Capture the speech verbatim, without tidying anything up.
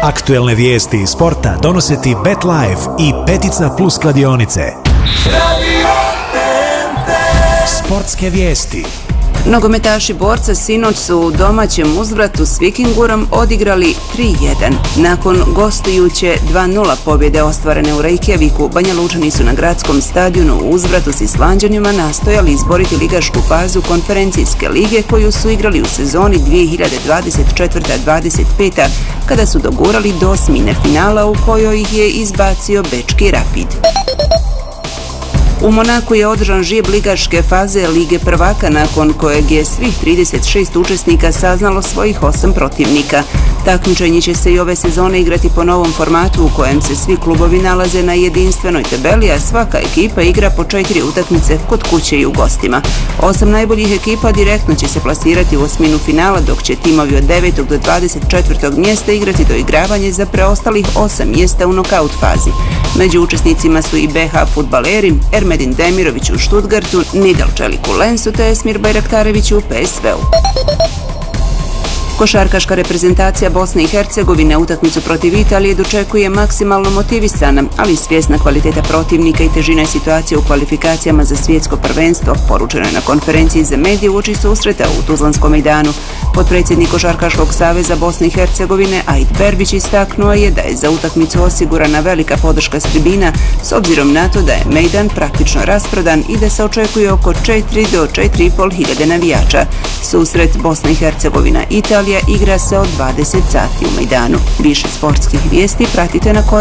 Aktuelne vijesti iz sporta donose ti BetLife i Petica Plus kladionice. Sportske vijesti. Nogometaši Borca sinoć su u domaćem uzvratu s Vikingurom odigrali tri jedan. Nakon gostujuće dva nula pobjede ostvarene u Reykjaviku, Banjalučani su na gradskom stadionu u uzvratu s Islanđanima nastojali izboriti ligašku fazu konferencijske lige koju su igrali u sezoni dvije hiljade dvadeset četvrte dvadeset pete kada su dogurali do osmine finala u kojoj ih je izbacio bečki Rapid. U Monaku je održan žijeb ligaške faze Lige prvaka nakon kojeg je svih trideset šest učesnika saznalo svojih osam protivnika. Takmičenje će se i ove sezone igrati po novom formatu u kojem se svi klubovi nalaze na jedinstvenoj tabeli, a svaka ekipa igra po četiri utakmice kod kuće i u gostima. Osam najboljih ekipa direktno će se plasirati u osminu finala, dok će timovi od devetog do dvadeset četvrtog mjesta igrati doigravanje za preostalih osam mjesta u nokaut fazi. Među učesnicima su i be ha fudbaleri, Ermedin Demirović u Stuttgartu, Nidal Čelik u Lensu te Esmir Bajraktarević u pe es veu. Košarkaška reprezentacija Bosne i Hercegovine utakmicu protiv Italije dočekuje maksimalno motivisana, ali svjesna kvaliteta protivnika i težine situacije u kvalifikacijama za svjetsko prvenstvo, poručeno je na konferenciji za medije uoči susreta u Tuzlanskom mejdanu. Potpredsjednik Košarkaškog saveza Bosne i Hercegovine Ait Berbić istaknuo je da je za utakmicu osigurana velika podrška s tribina s obzirom na to da je mejdan praktično rasprodan i da se očekuje oko četiri do četiri i pol hiljade navijača. Susret Bosna i Hercegovina Italija igra se od dvadeset sati u mejdanu. Više sportskih vijesti pratite na